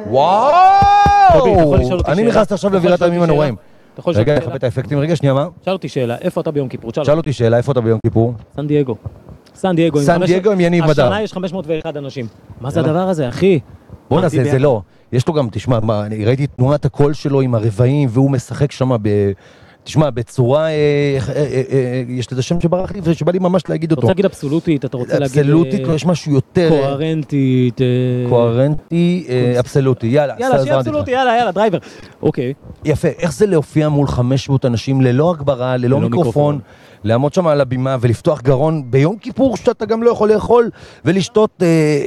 וואו! אני נכנסת עכשיו לבירת הימים הנוראים. רגע, נחפש את האפקטים. רגע, שנייה, מה? שאל אותי שאלה, איפה אתה ביום כיפור? שאל אותי שאלה, איפה אתה ביום כיפור? סן דייגו. סן דייגו עם יניב מדר. השנה יש 501 אנשים. מה זה הדבר הזה, אחי? בוא נעשה, זה לא. יש לו גם, תשמע, אני ראיתי תנועת הקול שלו עם הרבעים, והוא משחק שם תשמע, בצורה, יש לזה שם שברח לי ושבא לי ממש להגיד אותו. אתה רוצה להגיד אבסולוטית, אתה רוצה להגיד... אבסולוטית, יש משהו יותר... קוהרנטית... קוהרנטי, אבסולוטי, יאללה. יאללה, שיהיה אבסולוטי, יאללה, דרייבר. אוקיי. יפה, איך זה להופיע מול 500 אנשים, ללא הגברה, ללא מיקרופון, לעמוד שם על הבימה ולפתוח גרון ביום כיפור שאתה גם לא יכול לאכול ולשתות...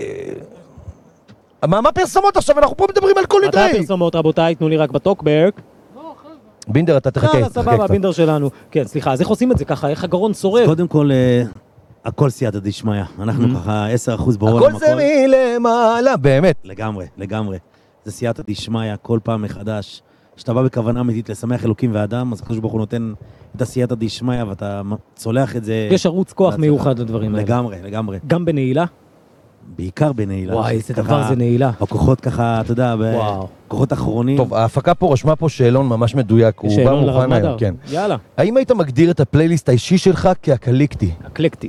מה פרסומות עכשיו? אנחנו פה מדברים על כל נדרי. מתי הפרסומות, רבותיי? תנו לי רק בטוקברק. בינדר, אתה תחכה. סבבה, הבינדר שלנו. כן, סליחה, אז איך עושים את זה ככה? איך הגרון שורד? קודם כל, הכל סייעתא דשמיא. אנחנו ככה 10% בעולם. הכל זה מלמעלה, באמת. לגמרי. זה סייעתא דשמיא, כל פעם מחדש. כשאתה בא בכוונה אמיתית לשמח אלוקים ואדם, אז הקדוש ברוך הוא נותן את הסייעתא דשמיא, ואתה צולח את זה... יש ערוץ כוח מיוחד לדברים האלה. לגמרי. גם בנעילה? בעיקר בנעילה. וואי, איזה דבר זה נעילה. הכוחות ככה, אתה יודע, כוחות אחרונים. טוב, ההפקה פה רשמה פה שאלון ממש מדויק. שאלון לרב מדר. כן. יאללה. האם היית מגדיר את הפלייליסט האישי שלך כאקלקטי? אקלקטי.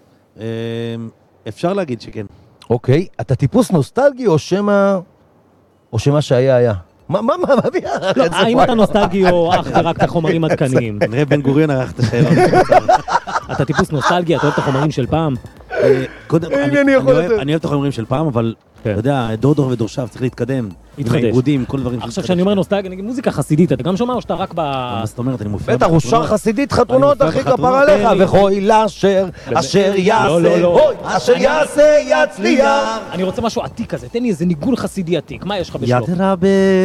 אפשר להגיד שכן. אוקיי, אתה טיפוס נוסטלגי או שמה שהיה היה? מה ביחד? האם אתה נוסטלגי או אך ורק את החומרים עדכניים? נראה בן גוריון ערך את השאלון. אתה טיפוס נוסטלגי, אתה אוהב את החומרים של פעם? אני אוהב את החומרים של פעם, אבל אתה יודע, דור ודורשיו צריך להתקדם. להתחדש. עיבודים, כל דברים. עכשיו שאני אומר נוסטלגי, נגיד מוזיקה חסידית, אתה גם שומע או שאתה רק ב... מה זאת אומרת, אני מופיע בטח, הוא שר חסידית חתונות, אחי, כפר עליך, וכוי לאשר, אשר יעשה, אשר יעשה יצליח. אני רוצה משהו עתיק כזה, תן לי איזה ניגון חסידי עתיק, מה יש לך בשלו? יתרה